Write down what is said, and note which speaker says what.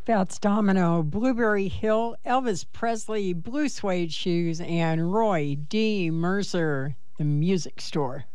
Speaker 1: Fats Domino, Blueberry Hill, Elvis Presley, Blue Suede Shoes, and Roy D. Mercer, The Music Store.